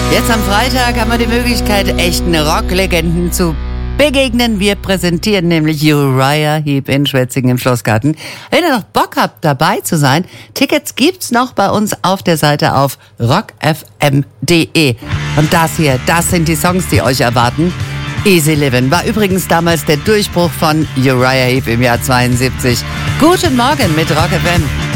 Jetzt am Freitag haben wir die Möglichkeit, echten Rocklegenden zu begegnen. Wir präsentieren nämlich Uriah Heep in Schwetzingen im Schlossgarten. Wenn ihr noch Bock habt, dabei zu sein, Tickets gibt's noch bei uns auf der Seite auf rockfm.de. Und das sind die Songs, die euch erwarten. Easy Livin' war übrigens damals der Durchbruch von Uriah Heep im Jahr 72. Guten Morgen mit Rock FM.